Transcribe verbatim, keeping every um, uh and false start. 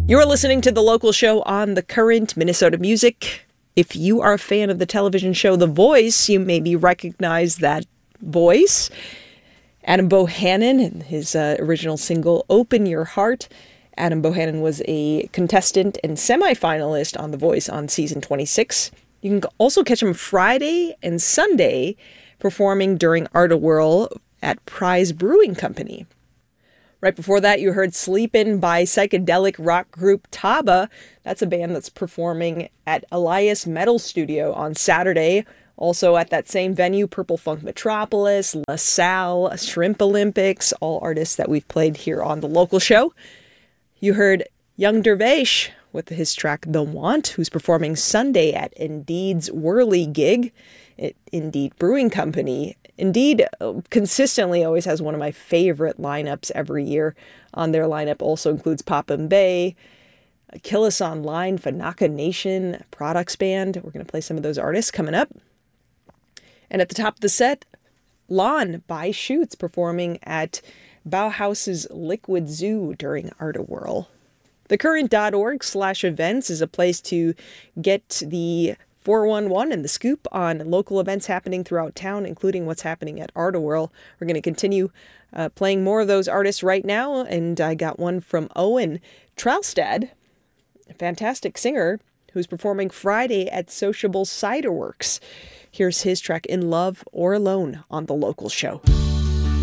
You're listening to The Local Show on The Current, Minnesota Music. If you are a fan of the television show The Voice, you maybe recognize that voice. Adam Bohannon and his uh, original single, Open Your Heart. Adam Bohannon was a contestant and semifinalist on The Voice on season twenty-six. You can also catch him Friday and Sunday performing during Art of Whirl at Prize Brewing Company. Right before that, you heard Sleepin' by psychedelic rock group Taba. That's a band that's performing at Elias Metal Studio on Saturday. Also at that same venue, Purple Funk Metropolis, LaSalle, Shrimp Olympics, all artists that we've played here on The Local Show. You heard Young Dervish with his track The Want, who's performing Sunday at Indeed's Whirly gig at Indeed Brewing Company. Indeed consistently always has one of my favorite lineups every year. On their lineup also includes Pop and Bay, Kill Us Online, Fanaka Nation, Products Band. We're going to play some of those artists coming up. And at the top of the set, Lawn by Shoots performing at Bauhaus's Liquid Zoo during Art of Whirl. Thecurrent.org slash events is a place to get the four one one and the scoop on local events happening throughout town, including what's happening at Art of Whirl. We're going to continue uh, playing more of those artists right now, and I got one from Owen Tralstad, a fantastic singer who's performing Friday at Sociable Cider Works. Here's his track In Love or Alone on The Local Show.